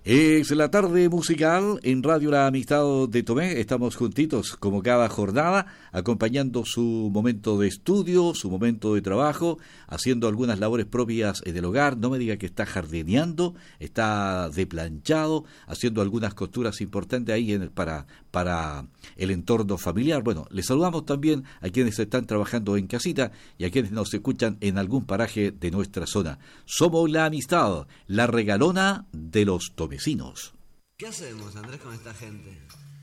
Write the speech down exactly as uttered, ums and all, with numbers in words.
Es la tarde musical en Radio La Amistad de Tomé. Estamos juntitos como cada jornada, acompañando su momento de estudio, su momento de trabajo, haciendo algunas labores propias del hogar. No me diga que está jardineando, está de planchado, haciendo algunas costuras importantes ahí en el, para, para el entorno familiar. Bueno, les saludamos también a quienes están trabajando en casita y a quienes nos escuchan en algún paraje de nuestra zona. Somos La Amistad, la regalona de los tomecinos. ¿Qué hacemos, Andrés, con esta gente?